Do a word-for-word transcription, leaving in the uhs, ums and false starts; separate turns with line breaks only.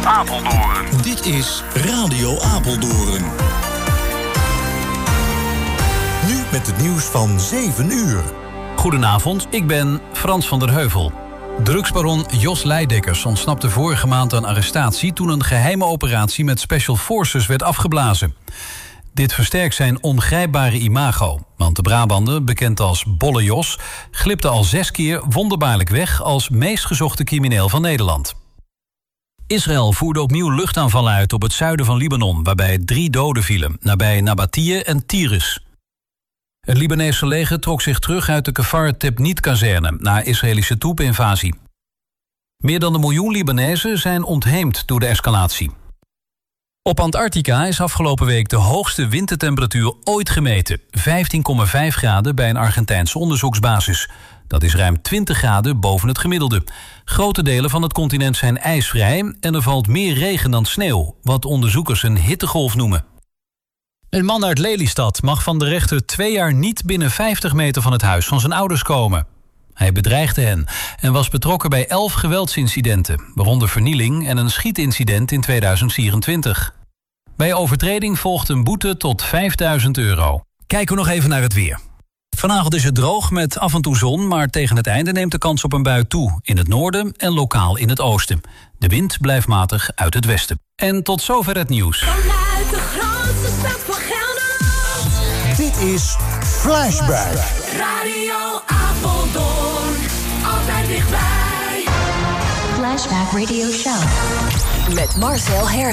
Apeldoorn.
Dit is Radio Apeldoorn. Nu met het nieuws van zeven uur.
Goedenavond, ik ben Frans van der Heuvel. Drugsbaron Jos Leidekkers ontsnapte vorige maand aan arrestatie toen een geheime operatie met Special Forces werd afgeblazen. Dit versterkt zijn ongrijpbare imago, want de Brabander, bekend als Bolle Jos, glipte al zes keer wonderbaarlijk weg als meest gezochte crimineel van Nederland. Israël voerde opnieuw luchtaanvallen uit op het zuiden van Libanon, waarbij drie doden vielen, nabij Nabatie en Tyrus. Het Libanese leger trok zich terug uit de Kfar Tebnit-kazerne na Israëlische troepeninvasie. Meer dan een miljoen Libanezen zijn ontheemd door de escalatie. Op Antarctica is afgelopen week de hoogste wintertemperatuur ooit gemeten. vijftien komma vijf graden bij een Argentijnse onderzoeksbasis. Dat is ruim twintig graden boven het gemiddelde. Grote delen van het continent zijn ijsvrij en er valt meer regen dan sneeuw, wat onderzoekers een hittegolf noemen. Een man uit Lelystad mag van de rechter twee jaar niet binnen vijftig meter van het huis van zijn ouders komen. Hij bedreigde hen en was betrokken bij elf geweldsincidenten, waaronder vernieling en een schietincident in tweeduizend vierentwintig. Bij overtreding volgt een boete tot vijfduizend euro. Kijken we nog even naar het weer. Vanavond is het droog met af en toe zon, maar tegen het einde neemt de kans op een bui toe. In het noorden en lokaal in het oosten. De wind blijft matig uit het westen. En tot zover het nieuws.
Vanuit de grootste stad van Gelderland.
Dit is Flashback.
Radio Apeldoorn. Altijd dichtbij.
Flashback Radio Show.
Met Marcel Hergen.